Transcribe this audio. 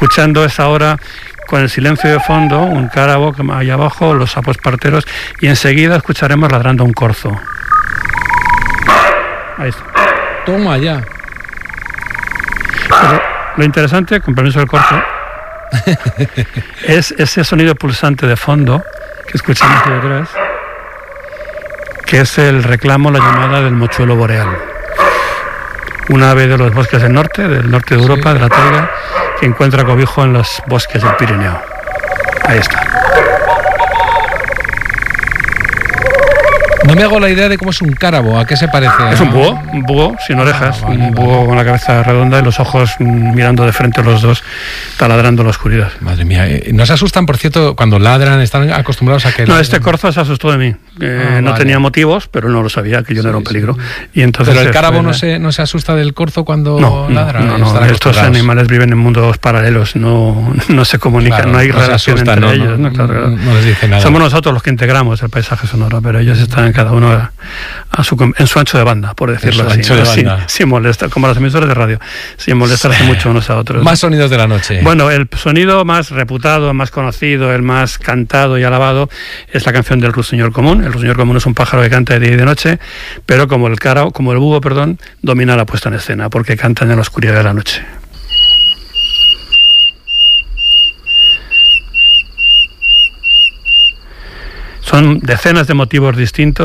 escuchando es ahora, con el silencio de fondo, un cárabo que hay abajo, los sapos parteros, y enseguida escucharemos ladrando un corzo. Ahí está. Toma ya. Pero lo interesante, con permiso del corzo, es ese sonido pulsante de fondo que escuchamos de detrás, que es el reclamo, la llamada del mochuelo boreal. Un ave de los bosques del norte de Europa, de la taiga, que encuentra cobijo en los bosques del Pirineo. Ahí está. No me hago la idea de cómo es un cárabo, ¿a qué se parece? Es un búho sin orejas, un búho con la cabeza redonda y los ojos mirando de frente los dos, taladrando en la oscuridad. Madre mía, ¿no se asustan, por cierto, cuando ladran? ¿Están acostumbrados a que...? No, este corzo se asustó de mí. No tenía motivos, pero no lo sabía, que yo no era un peligro. Y entonces, pero el cárabo no se asusta del corzo cuando ladra. No, estos animales viven en mundos paralelos, no se comunican, claro, no hay relación entre ellos. No les dice nada. Somos nosotros los que integramos el paisaje sonoro, pero ellos están cada uno en su ancho de banda, por decirlo así, sin molestar, como las emisoras de radio, sin molestarse mucho unos a otros. Más sonidos de la noche. Bueno, el sonido más reputado, más conocido, el más cantado y alabado es la canción del ruiseñor común. El ruiseñor común es un pájaro que canta de día y de noche, pero como el búho, domina la puesta en escena, porque cantan en la oscuridad de la noche. Son decenas de motivos distintos